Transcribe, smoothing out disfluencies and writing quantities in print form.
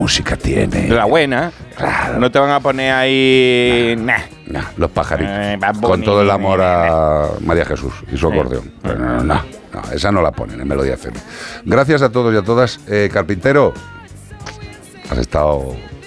música tiene? La buena. Claro. No te van a poner ahí... No, los pajaritos. Bad Bunny, Con todo el amor a María Jesús y su acordeón. Pero no, esa no la ponen en Melodía FM. Gracias a todos y a todas. Carpintero, has estado